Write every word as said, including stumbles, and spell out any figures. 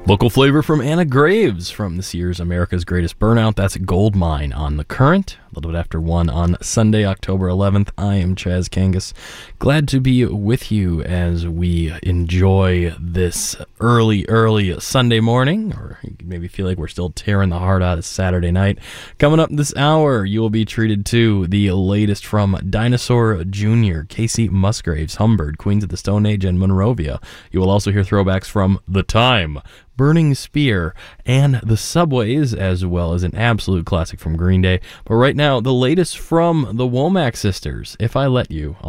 Local flavor from Anna Graves from this year's America's Greatest Burnout. That's Gold Mine on The Current. A little bit after one on Sunday, October eleventh. I am Chaz Kangas. Glad to be with you as we enjoy this early, early Sunday morning, or maybe feel like we're still tearing the heart out of Saturday night. Coming up this hour, you will be treated to the latest from Dinosaur Junior, Casey Musgraves, Humbird, Queens of the Stone Age, and Monrovia. You will also hear throwbacks from The Time, Burning Spear, and The Subways, as well as an absolute classic from Green Day. But right now, the latest from the Womack Sisters, If I Let You.